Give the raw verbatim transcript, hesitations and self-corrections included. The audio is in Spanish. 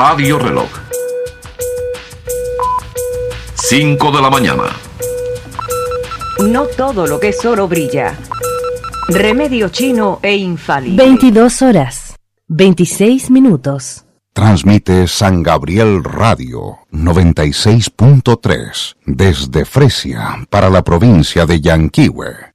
Radio Reloj. cinco de la mañana. No todo lo que es oro brilla. Remedio chino e infalible. veintidós horas, veintiséis minutos. Transmite San Gabriel Radio noventa y seis punto tres desde Fresia para la provincia de Yanquihue.